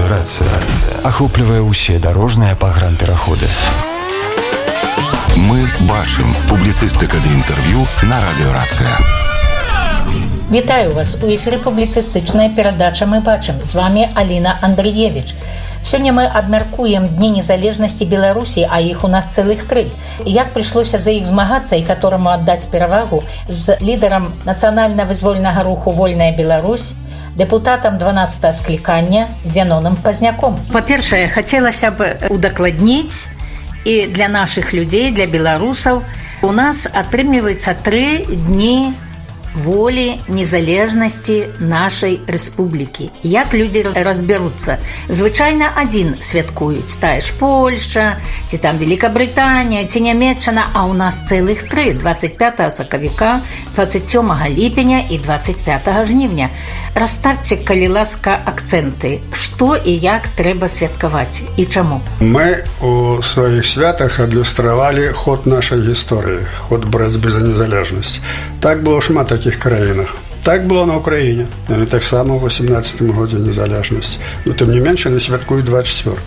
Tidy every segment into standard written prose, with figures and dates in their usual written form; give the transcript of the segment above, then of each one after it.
Радыёрацыя ахоплівае ўсе дарожныя пагранпераходы. Мы бачым. Публіцыстыка ды інтэрв'ю на Радыёрацыя. Вітаю вас. У эфіры публіцыстычная перадача «Мы бачым». З вами Аліна Андрыевіч. Сёння мы абмяркуем Дні незалежнасці Беларусі, а іх у нас цэлых 3. Як прыйшлося за іх змагацца і которому аддаць перавагу з лідарам нацыянальна-вызвольнага руху «Вольная Беларусь», дэпутатам 12-го склікання Зяноном Пазняком. Па-першае, хацелася б удакладніць, і для нашых людзей, для беларусаў, у нас атрымліваецца 3 дні волі, незалежнасці нашай рэспублікі. Як людзі разбяруцца? Звычайна адзін святкуюць. Тая ж Польшча, ці там Великабрытанія, ці Нямецчына, а ў нас цэлых 3. 25 сакавіка, 27 ліпеня і 25 жнівня. Расставьте, калі ласка, акцэнты. Што і як трэба святкаваць і чаму? Мы у сваіх святах адлюстравалі ход нашай гісторыі, ход барацьбы за незалежнасць. Так было шмат таких краінах. Так было на Украіне. Яны таксама ў 18-м годзе незалежнасць. Но тым не менш, яны святкуюць 24.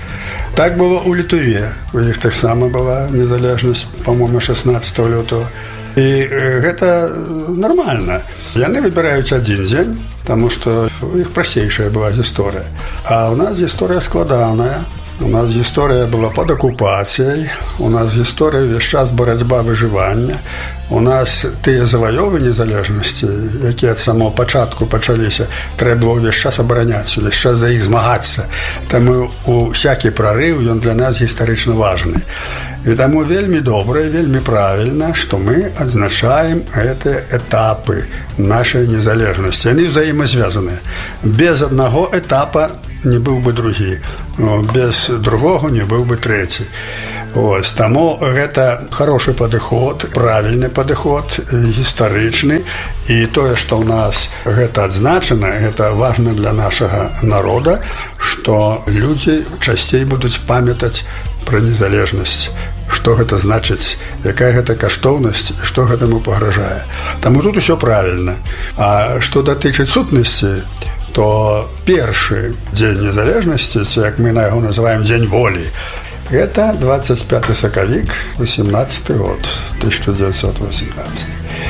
Так было ў Літве. У іх таксама была незалежнасць, па-моему, 16 лютого. І гэта нармальна. Яны выбіраюць адзін дзень, таму што у іх прасцейшая была гісторыя. А ў нас гісторыя складаная. У нас гісторыя была пад акупацыяй, у нас гісторыя ўвесь час барацьба выжывання, у нас тыя заваёвы незалежнасці, якія ад самого пачатку пачаліся, трэба было ўвесь час абараняць, увесь час за іх змагацца. Таму усякі прарыў, ён для нас гістарычна важны. І таму вельмі добра і вельмі правільна, што мы адзначаем гэтыя этапы нашай незалежнасці. Яны ўзаемазвязаныя. Без аднаго этапа не быў бы другі, без другого не быў бы трэці. Ось, таму гэта хорошы падыход, правільны падыход, гістарычны, і тое, што ў нас гэта адзначана, гэта важна для нашага народа, што людзі часцей будуць памятаць пра незалежнасць, што гэта значыць, якая гэта каштоўнасць, што гэтаму пагражае. Таму тут усё правільна. А што датычыць сутнасці, то першы дзень незалежнасці, ці як мы на яго называем дзень волі, гэта 25 сакавік, 18 год, 1918.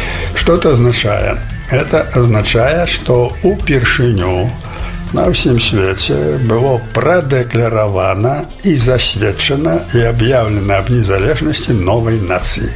Што это азначае? Это азначае, што упершыню на ўсім свеце было прадэкляравана і засведчана і аб'яўлена аб незалежнасці новай нацыі.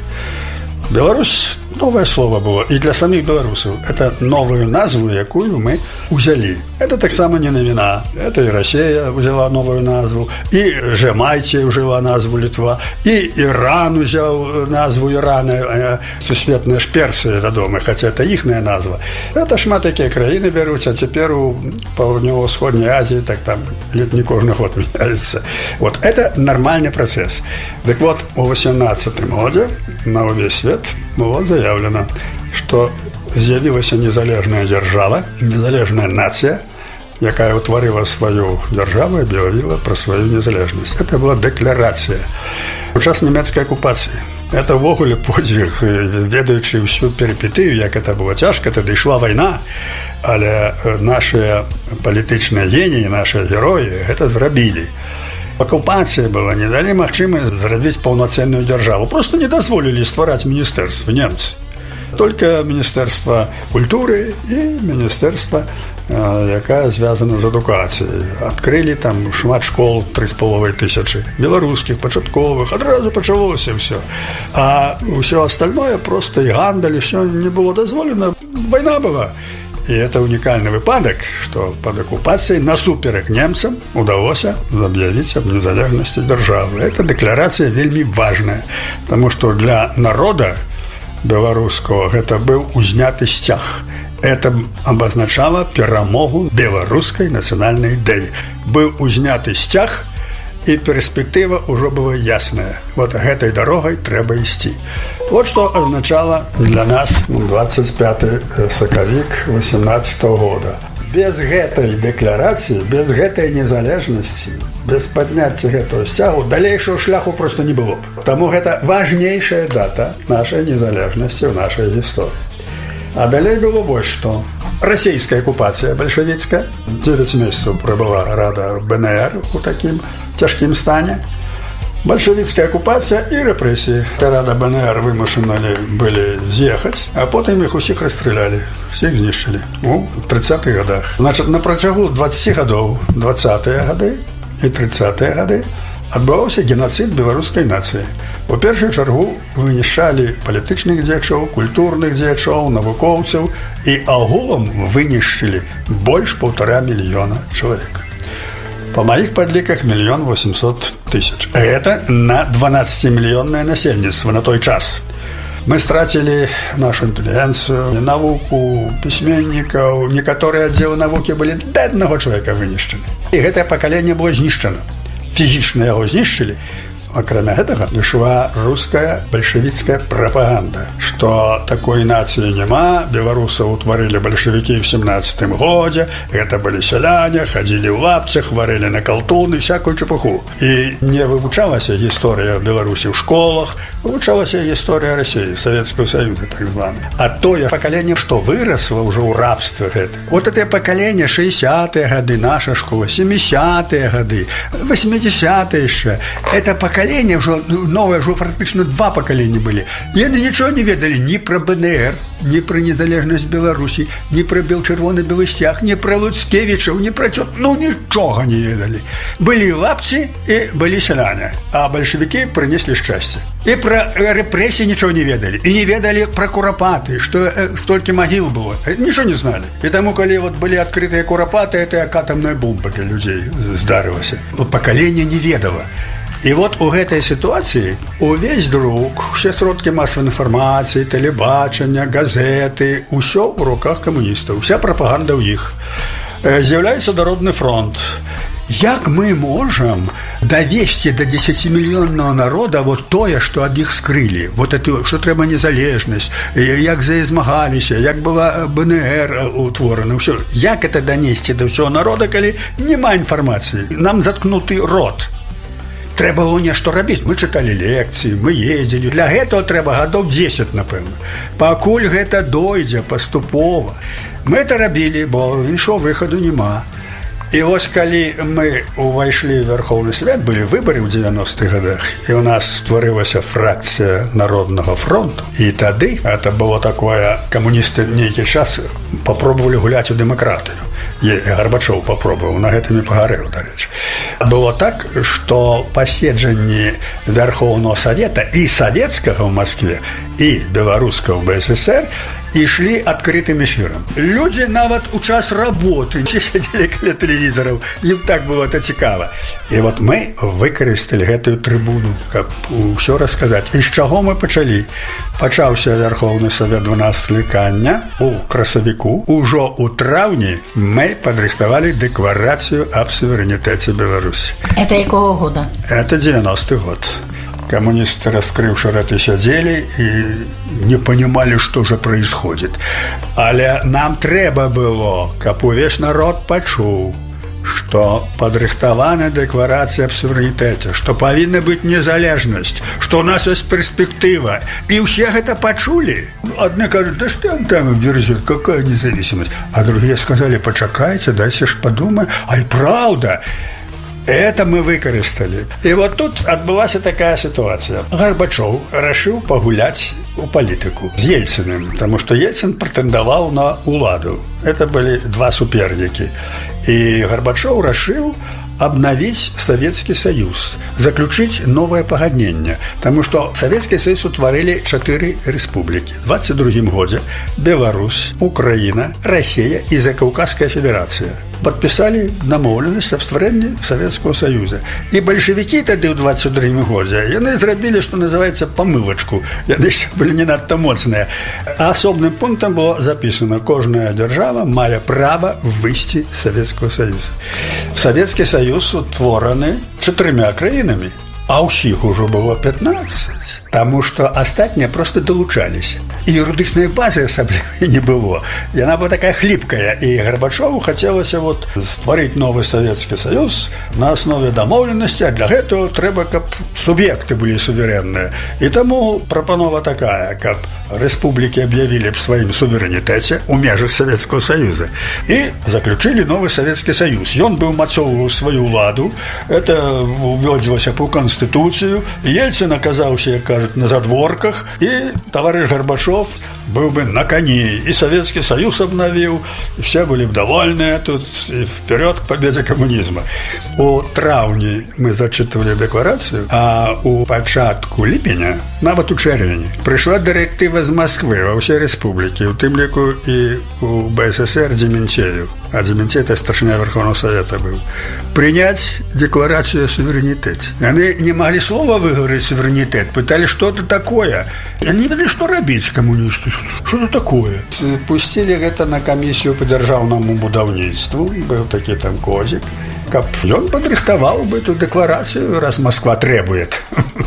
Беларусь – новое слово было и для самих белорусов. Это новую назву, якую мы взяли. Это так само не новина. Это и Россия взяла новую назву, и Жемайция взяла назву Литва, и Иран взял назву Ирана, сусветная ж Персия, вядома, хотя это ихная назва. Это шмат такие краины берут, а теперь у Паўднёва-Ўсходняй Азии так там не кожны год меняется. Вот это нормальный процесс. Так вот, у 18-м году на увесь свет было заявлено, што з'явілася незалежная дзяржава, незалежная нацыя, якая ўтварыла сваю дзяржаву і аб'явіла пра сваю незалежнасць. Это была дэкларацыя. У час нямецкай акупацыі. Это ввогуле подзвіг, ведаючы ўсю перипетыю, як это было цяжка, тады ішла вайна, але нашыя палітычныя геніі, нашыя героі гэта зрабілі. Акупацыя была, не далі магчымасць зрабіць паўнацэнную дзяржаву. Просто не дазволілі ствараць міністэрствы немцы. Только Міністэрства культуры і Міністэрства, якая звязана з адукацыяй. Адкрылі там шмат школ, 3500, беларускіх, пачатковых, адразу пачалося ўсё. А ўсё астальное, просто і гандаль, усё не было дазволена. Вайна была. І это унікальны выпадак, што пад акупацыяй насуперак немцам удалося аб'явіць аб незалежнасці дзяржавы. Эта дэкларацыя вельмі важная, таму што для народа беларускага гэта быў узняты сцяг. Это абазначала перамогу беларускай нацыянальнай ідэі. Быў узняты сцяг, і перспектыва ўжо была ясная. Вот гэтай дарогай трэба ісці. Вот што азначала для нас 25 сакавік 18 года. Без гэтай дэкларацыі, без гэтай незалежнасці, без падняцця гэтага сцягу далейшага шляху проста не было. Таму гэта важнейшая дата нашай незалежнасці ў нашай гісторыі. А далей было вось што. Расійская акупацыя бальшавіцкая. 9 месяцаў прабыла рада БНР у такім цяжкім стане. Бальшавіцкая акупацыя і рэпрэсіі. Рада БНР вымушаны былі з'ехаць, а потым іх усіх расстралялі, всіх знішчылі у 30-х годах. Значыць, на працягу 20 гадоў, 20-е гады і 30-е гады адбываўся геноцид беларускай нацыі. У першую чаргу вынішчалі палітычных дзеячоў, культурных дзеячоў, навукоўцаў і агулам вынішчылі больш 1,5 мільёна чалавек. По моих подликах 1 800 000. Это на 12-миллионное насельніцтва на той час. Мы стратили нашу интеллигенцию, науку, письменников. Некоторые отделы науки были до одного человека вынищены. И это поколение было знищено. Физично его знищили. Акрамя гэтага ішла руская бальшавіцкая прапаганда, што такой нацыі няма, беларусаў утварылі бальшавікі ў 17-м годзе, гэта былі сяляне, хадзілі ў лапцях, варылі на калтуны, всякую чепуху. І не вывучалася гісторыя Беларусі ў школах, вывучалася гісторыя России, Советского Союза, так званая. А тое пакаленне, што вырасла ўжо ў рабстве гэта. Вот это пакаленне 60-е гады, наша школа, 70-е гады, 80-е яшчэ, это пакаленне уже новое, уже практично 2 поколения были. И они ничего не ведали ни про БНР, ни про незалежность Беларуси, ни про Белчервоны-Белый стяг, ни про Луцкевичев, ни про что, ну ничего не ведали. Были лапцы и были селяне, а большевики принесли счастье. И про репрессии ничего не ведали. И не ведали про куропаты, что столько могил было. Ничего не знали. И тому, когда вот были открытые куропаты, это как атомная бомба для людей здарилась. Вот поколение не ведало. І от у гэтай сітуацыі увесь друк, усе сродкі масавай інфармацыі, тэлебачання, газеты, усё ў руках камуністаў, уся прапаганда ў іх. З'яўляецца Народны фронт. Як мы можам давесці до 10-мільённого народа вот тое, што ад іх скрылі, вот это, што трэба незалежнасць, як за яе змагаліся, як была БНР утворана, ўсё. Як это данесці да ўсяго народа, калі няма інфармацыі? Нам заткнуты рот. Трэба было нешта рабіць. Мы чыталі лекцыі, мы ездзілі. Для гэтага трэба гадоў 10, напэўна. Пакуль гэта дойдзе паступова. Мы это рабілі, бо іншого выхаду няма. І вось калі мы увайшлі ў Верховны Свет, былі выбары ў 90-х годах, і у нас стварылася фракцыя Народнага фронту. І тады, это было такое, камуністы нейкі час попробовали гуляць у дэмакратыю. Горбачов попробовал, на гэтым і пагарэў, дарэчы. Было так, што паседжанні Верховного Совета і савецкага ў Москве, і беларускага ў БССР ішлі адкрытым эфірам. Людзі нават у час работы сядзелі каля тэлевізараў, ім так было это цікава. І вот мы выкарысталі гэтую трыбуну, каб усё расказаць. І з чаго мы пачалі? Пачаўся Верховны Совет 12 склікання у красавіку. Ужо ў траўні мы падрыхтавалі дэкларацыю аб суверэнітэце Беларусі. Это якого года? Это 90-й год. Коммунисты, раскрывши рты, сидели и не понимали, что же происходит. Але нам трэба было, каб увесь народ пачуў, што падрыхтавана дэкларацыя аб суверэнітэце, што павінна быць незалежнасць, што ў нас ёсць перспектыва. І ўсе гэта пачулі. Адны кажуць, да што он там верзет, какая независимость? А другие сказали, пачакайце, дайце ж падумай, ай, правда. Это мы выкарысталі. І вот тут адбылася такая сітуацыя. Горбачов рашыў пагуляць у палітыку з Ельциным, потому что Ельцин прэтэндаваў на уладу. Это были 2 супернікі. І Горбачов рашыў обновить Советский Союз, заключить новое погоднение, потому что Советский Союз утворили 4 республики. В 22 году Беларусь, Украина, Россия и Закавказская Федерация подписали домовленность об створении Советского Союза. И большевики тогда в 22 году, они зрабілі, что называется, помывочку. Яны еще были не надто моцныя. А особным пунктом было записано, кожная держава мае право выйти из Советского Союза. Советский Союз утвораны 4 краінамі, а ўсіх ужо было 15. Таму што астатнія проста далучаліся. І юрыдычнай базы асабліва не было. Яна была такая хліпкая, і Гарбачову хацелася стварыць новы Савецкі Саюз на аснове дамоўленасці, а для гэтага трэба, каб суб'екты былі суверэнныя. І таму прапанова такая, каб рэспублікі аб'явілі б сваім суверэнітэце ў межах Савецкага Саюза і заключылі новы Савецкі Саюз. Ён быў мацоўваў сваю ўладу, это увёдзілася ў Канстытуцыю, Ельцин аказаўся, як кажуць, на задворках, і таварыш Гарбачов быў бы на коні, і Савецкі Саюз абнавіў, і все былі б довольныя тут, і вперед к победе камунізма. У траўні мы зачытывалі дэкларацыю, а у пачатку ліпеня, нават у чэрвені, прыйшла дырэктыва з Москвы ва ўсе рэспублікі, у тым ліку і у БССР Дементею. А Дементей — это старшина Верховного Совета был. Принять декларацию о суверенитете. Они не могли слова выговорить суверенитет, пытались что-то такое. И они не знали, что робить коммунисты. Что это такое? Пустили это на комиссию по державному будаўніцтву. Был таки там Козик. Каб ён падрыхтаваў бы эту декларацию, раз Москва требует.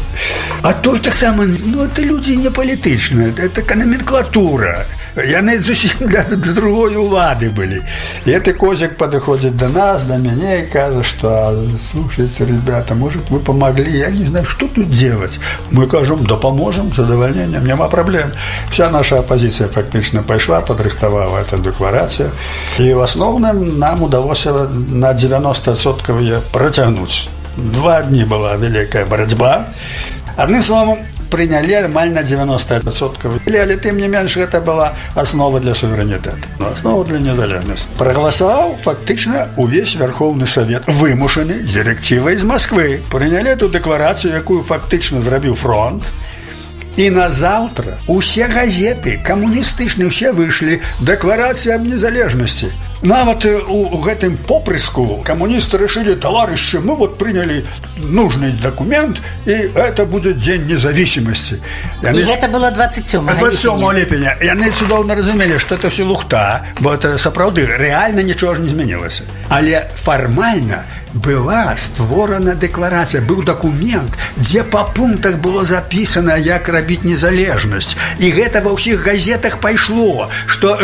А то так само, это люди не палітычныя, это номенклатура. Яны зусім для другой улады былі. И этот Козик подходит до нас, до меня, и кажет, что, слушайте, ребята, может, вы помогли, я не знаю, что тут делать. Мы кажем, да поможем, с задовольнением, нема проблем. Вся наша оппозиция фактично пошла, подрыхтовала эту декларацию. И в основном нам удалось на 90% ее протянуть. 2 дни была великая борьба. Одним словом, приняли амаль на 90%. Але тым не менш, гэта была основа для суверэнітэта, основа для незалежнасці. Прагаласаваў фактычна увесь Верховны Совет, вымушаны директивой из Москвы. Прынялі эту декларацию, якую фактычна зрабіў фронт. И на завтра усе газеты камуністычныя все вышлі декларацыя аб незалежнасці. Нават у гэтым попрыску коммунисты решили, товарищи, мы приняли нужный документ, и это будет День независимости. И это было 27 ліпеня. И они цудоўна разумели, что это все лухта, бо это сапраўды, реально ничего не изменилось. Але формально была створана декларацыя, быў документ, дзе по пунктах было записано, як рабіць незалежнасць. І гэта ва ўсіх газетах пайшло, што